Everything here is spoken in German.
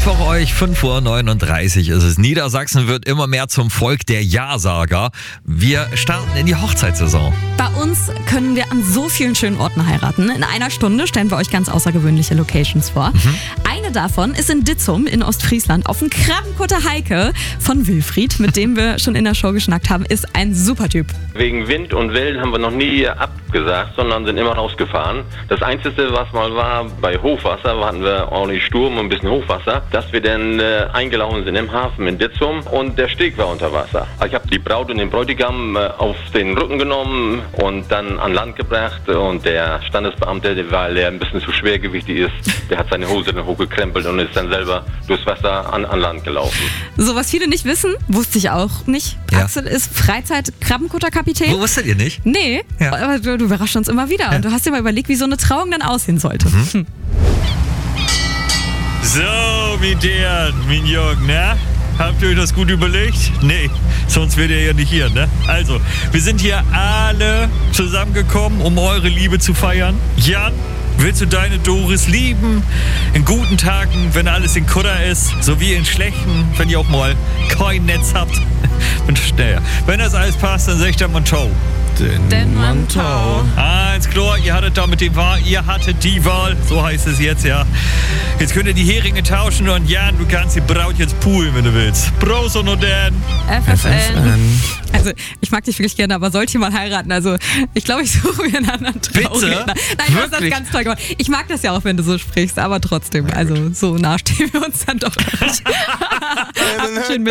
für euch, 5:39 Uhr ist es. Niedersachsen wird immer mehr zum Volk der Ja-Sager. Wir starten in die Hochzeitssaison. Bei uns können wir an so vielen schönen Orten heiraten. In einer Stunde stellen wir euch ganz außergewöhnliche Locations vor. Eine davon ist in Ditzum in Ostfriesland auf dem Krabbenkutter Heike von Wilfried, mit dem wir schon in der Show geschnackt haben, ist ein super Typ. Wegen Wind und Wellen haben wir noch nie abgesagt, sondern sind immer rausgefahren. Das Einzige, was mal war, bei Hochwasser hatten wir ordentlich Sturm und ein bisschen Hochwasser, dass wir dann eingelaufen sind im Hafen in Ditzum und der Steg war unter Wasser. Also ich habe die Braut und den Bräutigam auf den Rücken genommen und dann an Land gebracht und der Standesbeamte, weil er ein bisschen zu schwergewichtig ist, der hat seine Hose dann hochgekrempelt und ist dann selber durchs Wasser an Land gelaufen. So, was viele nicht wissen, wusste ich auch nicht. Ja. Axel ist Freizeit-Krabbenkutterkapitän. Wo wusstet ihr nicht? Nee, Ja. aber du überraschst uns immer wieder. Und du hast dir mal überlegt, wie so eine Trauung dann aussehen sollte. So, mein Jürgen, ne? Habt ihr euch das gut überlegt? Nee, sonst wärt ihr ja nicht hier, ne? Also, wir sind hier alle zusammengekommen, um eure Liebe zu feiern. Jan, willst du deine Doris lieben? In guten Tagen, wenn alles in Kutter ist, sowie in schlechten, wenn ihr auch mal kein Netz habt. Und naja, wenn das alles passt, dann sagt ihr mal ciao. Denn man tau. Eins klar, ihr hattet die Wahl, so heißt es jetzt, ja. Jetzt könnt ihr die Heringe tauschen und Jan, du kannst die Braut jetzt poolen, wenn du willst. Prost und dann. FFN. Also, ich mag dich wirklich gerne, aber sollte ich mal heiraten, also, ich glaube, ich suche mir einen anderen Trauredner. Nein, du hast das ganz toll gemacht. Ich mag das ja auch, wenn du so sprichst, aber trotzdem, also, so nah stehen wir uns dann doch nicht.